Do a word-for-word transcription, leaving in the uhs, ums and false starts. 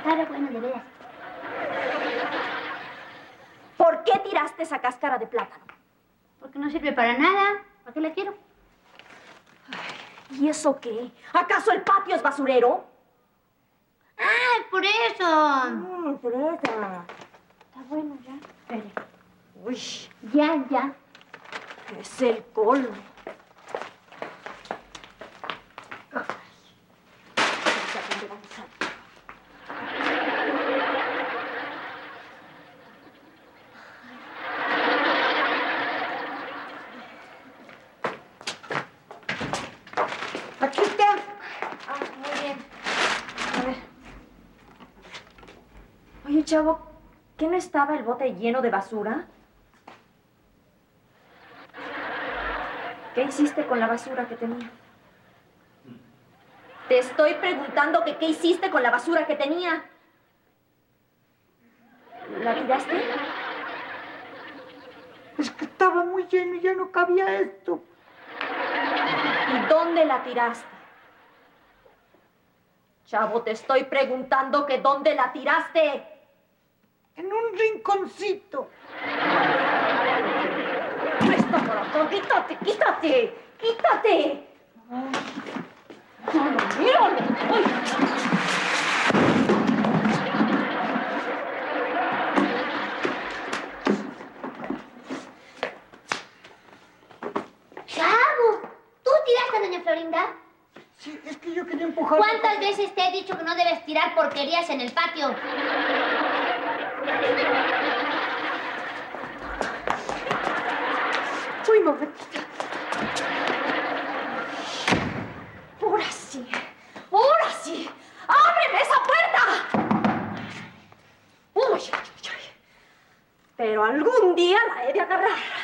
Sabe bueno, de veras. ¿Por qué tiraste esa cáscara de plátano? Porque no sirve para nada. ¿Para qué la quiero? Ay, ¿y eso qué? ¿Acaso el patio es basurero? ¡Ah, es por eso! Mm, por eso. Está bueno ya. Espere. Uy, Ya, ya. es el colmo. Aquí está. Ah, muy bien. A ver. Oye, chavo, ¿qué no estaba el bote lleno de basura? ¿Qué hiciste con la basura que tenía? Te estoy preguntando que qué hiciste con la basura que tenía. ¿La tiraste? Es que estaba muy lleno y ya no cabía esto. ¿Y dónde la tiraste? Chavo, te estoy preguntando que dónde la tiraste. En un rinconcito. ¡Presta por acá! ¡Quítate, quítate! ¡Quítate! ¡Míralo, míralo! ¡Ay! ¡Chavo! ¿Tú tiraste a doña Florinda? Sí, es que yo quería empujar. ¿Cuántas veces te he dicho que no debes tirar porquerías en el patio? Uy, momentito. Ahora sí. Ahora sí. ¡Ábreme esa puerta! Uy, uy, uy. Pero algún día la he de agarrar.